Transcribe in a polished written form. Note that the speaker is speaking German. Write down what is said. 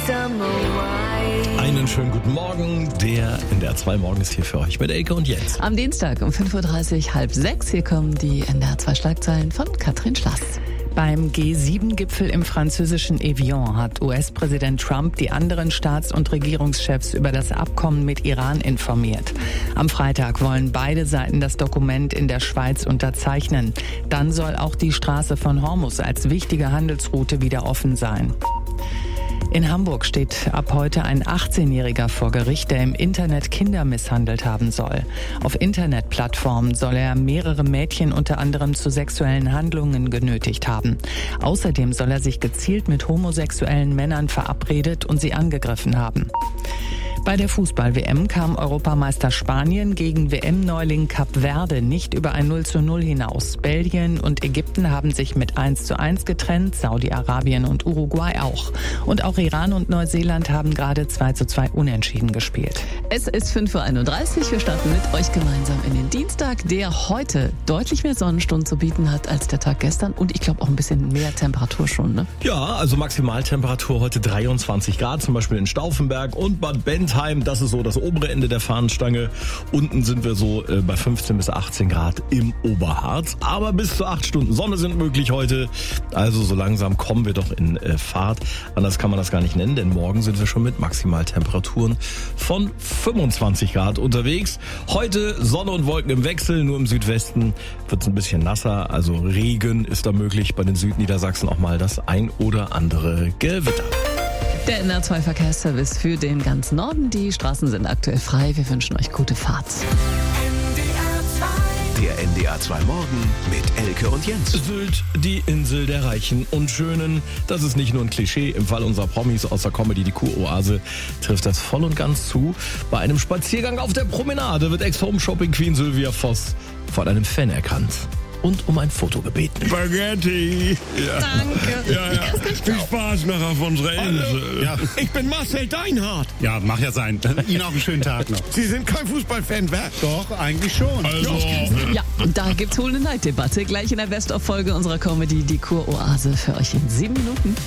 Einen schönen guten Morgen. Der NDR 2 Morgen ist hier für euch mit Elke und Jens. Am Dienstag um 5.30 Uhr, 5:30. Hier kommen die NDR 2 Schlagzeilen von Katrin Schlass. Beim G7-Gipfel im französischen Evian hat US-Präsident Trump die anderen Staats- und Regierungschefs über das Abkommen mit Iran informiert. Am Freitag wollen beide Seiten das Dokument in der Schweiz unterzeichnen. Dann soll auch die Straße von Hormuz als wichtige Handelsroute wieder offen sein. In Hamburg steht ab heute ein 18-Jähriger vor Gericht, der im Internet Kinder misshandelt haben soll. Auf Internetplattformen soll er mehrere Mädchen unter anderem zu sexuellen Handlungen genötigt haben. Außerdem soll er sich gezielt mit homosexuellen Männern verabredet und sie angegriffen haben. Bei der Fußball-WM kam Europameister Spanien gegen WM-Neuling Kap Verde nicht über ein 0:0 hinaus. Belgien und Ägypten haben sich mit 1:1 getrennt, Saudi-Arabien und Uruguay auch. Und auch Iran und Neuseeland haben gerade 2:2 unentschieden gespielt. Es ist 5.31 Uhr. Wir starten mit euch gemeinsam in den Dienstag, der heute deutlich mehr Sonnenstunden zu bieten hat als der Tag gestern. Und ich glaube auch ein bisschen mehr Temperatur schon, ne? Ja, also Maximaltemperatur heute 23 Grad, zum Beispiel in Stauffenberg und Bad Bentheim. Das ist so das obere Ende der Fahnenstange. Unten sind wir so bei 15 bis 18 Grad im Oberharz. Aber bis zu 8 Stunden Sonne sind möglich heute. Also so langsam kommen wir doch in Fahrt. Anders kann man das gar nicht nennen, denn morgen sind wir schon mit Maximaltemperaturen von 25 Grad unterwegs. Heute Sonne und Wolken im Wechsel. Nur im Südwesten wird es ein bisschen nasser. Also Regen ist da möglich. Bei den Südniedersachsen auch mal das ein oder andere Gewitter. Der NDR 2 Verkehrsservice für den ganzen Norden. Die Straßen sind aktuell frei. Wir wünschen euch gute Fahrt. Der NDR 2 Morgen mit Elke und Jens. Sylt, die Insel der Reichen und Schönen. Das ist nicht nur ein Klischee. Im Fall unserer Promis aus der Comedy, die Kuroase, trifft das voll und ganz zu. Bei einem Spaziergang auf der Promenade wird Ex-Home-Shopping-Queen Sylvia Voss von einem Fan erkannt und um ein Foto gebeten. Spaghetti. Ja. Danke. Ja. Viel Spaß noch auf unserer Insel. Ja. Ich bin Marcel Deinhardt. Ja, mach ja sein. Dann Ihnen auch einen schönen Tag noch. Sie sind kein Fußballfan, wer? Doch, eigentlich schon. Also, Ja, und da gibt's wohl eine Neiddebatte. Gleich in der Best-of-Folge unserer Comedy, die Kuroase, für euch in 7 Minuten.